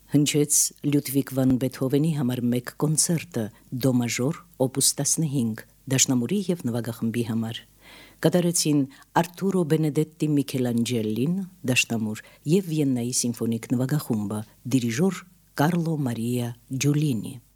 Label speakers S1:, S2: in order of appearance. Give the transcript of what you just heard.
S1: Հնչեց Լյուդվիգ վան Բեթհովենի համար 1 կոնցերտը դո մաժոր օպուս 15 դաշնամուրի եւ նվագախմբի համար։ Կատարեցին Արթուրո Բենեդետտի Միքելանջելին դաշնամուր եւ Վիեննայի սիմֆոնիկ նվագախումբը դիրիժոր Կարլո Մարիա Ջուլինի։